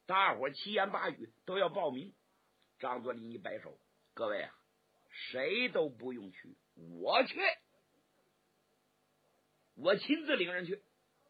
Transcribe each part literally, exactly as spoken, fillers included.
大伙七言八语都要报名。张作霖一摆手，各位啊，谁都不用去，我去，我亲自领人去。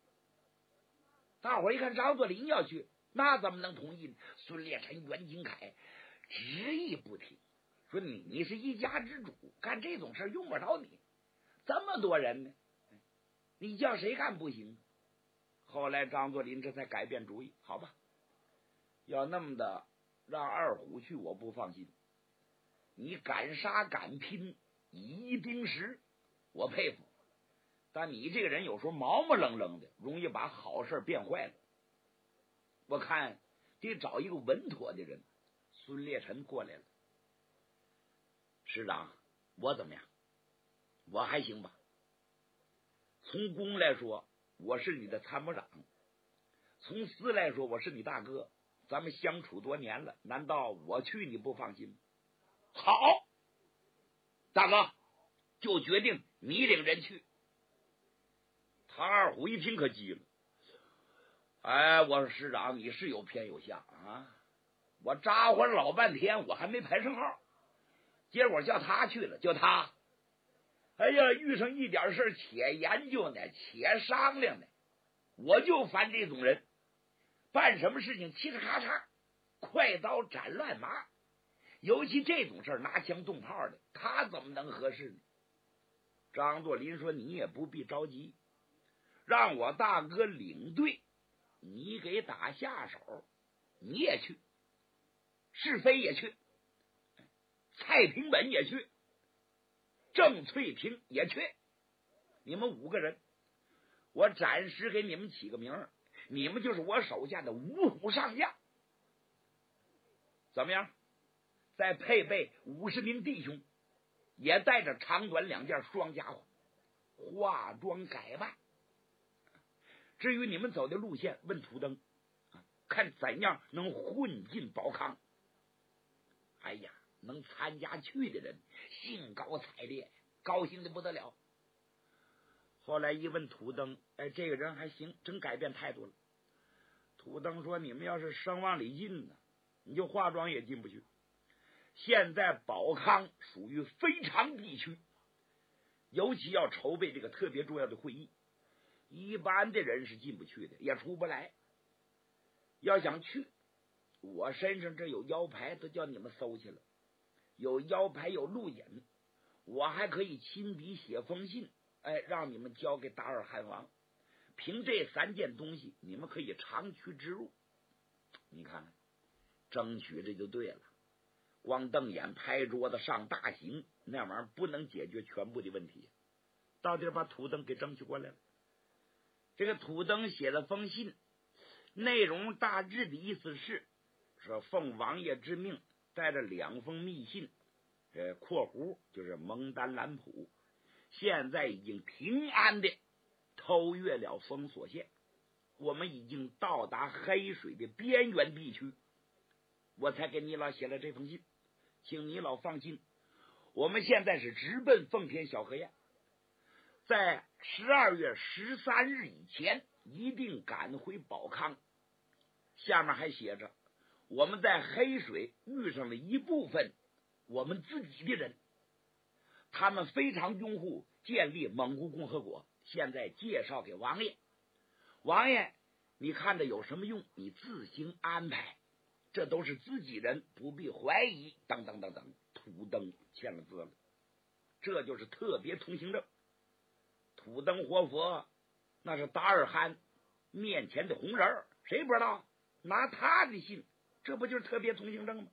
大伙一看张作霖要去，那怎么能同意呢？孙烈臣、袁景凯执意不听，说你你是一家之主，干这种事用不着你，这么多人呢，你叫谁干不行？后来张作霖这才改变主意，好吧，要那么的让二虎去，我不放心。你敢杀敢拼，以一敌十，我佩服。但你这个人有时候毛毛愣愣的，容易把好事变坏了。我看得找一个稳妥的人。孙烈臣过来了，师长，我怎么样？我还行吧。从公来说，我是你的参谋长；从私来说，我是你大哥。咱们相处多年了，难道我去你不放心？好，大哥，就决定你领人去。唐二虎一听可急了，哎，我说师长，你是有偏有向啊！我扎呼老半天，我还没排上号，结果叫他去了，就他，哎呀，遇上一点事且研究呢，且商量呢，我就烦这种人，办什么事情嘁哩咔嚓，快刀斩乱麻，尤其这种事拿枪动炮的，他怎么能合适呢？张作霖说：“你也不必着急，让我大哥领队，你给打下手，你也去，是非也去，蔡平本也去，郑翠萍也去，你们五个人，我暂时给你们起个名，你们就是我手下的五虎上将，怎么样？再配备五十名弟兄，也带着长短两件双家伙，化妆改扮。至于你们走的路线，问土登，看怎样能混进保康。哎呀，能参加去的人兴高采烈，高兴的不得了。后来一问土登，哎，这个人还行，真改变态度了。土登说：“你们要是声往里进呢，你就化妆也进不去。现在保康属于非常地区，尤其要筹备这个特别重要的会议，一般的人是进不去的，也出不来。要想去，我身上这有腰牌，都叫你们搜去了。有腰牌，有路引，我还可以亲笔写封信，哎，让你们交给达尔汗王。凭这三件东西，你们可以长驱直入。你看，争取这就对了。光瞪眼拍桌子上大刑，那玩意儿不能解决全部的问题。到底把土登给争取过来了。这个土登写了封信，内容大致的意思是说，奉王爷之命，带着两封密信，这括弧就是蒙丹兰普，现在已经平安的偷越了封锁线，我们已经到达黑水的边缘地区，我才给你老写了这封信，请你老放心，我们现在是直奔奉天小河堰，在十二月十三日以前一定赶回保康。下面还写着，我们在黑水遇上了一部分我们自己的人，他们非常拥护建立蒙古共和国，现在介绍给王爷，王爷你看着有什么用，你自行安排，这都是自己人，不必怀疑，等等等等。土登签了字了，这就是特别通行证。土登活佛那是达尔汗面前的红人，谁不知道？拿他的信，这不就是特别通行证吗？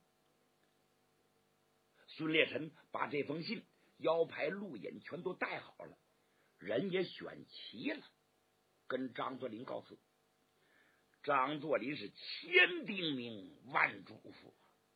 孙烈臣把这封信腰牌路引全都带好了，人也选齐了，跟张作霖告辞。张作霖是千叮咛万嘱咐，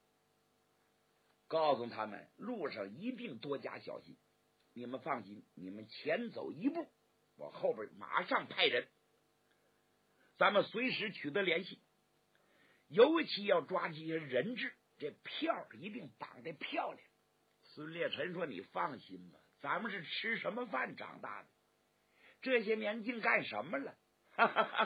告诉他们路上一定多加小心，你们放心，你们前走一步，我后边马上派人，咱们随时取得联系，尤其要抓这些人质，这票一定绑得漂亮。孙烈臣说：“你放心吧，咱们是吃什么饭长大的，这些年净干什么了？”哈哈哈。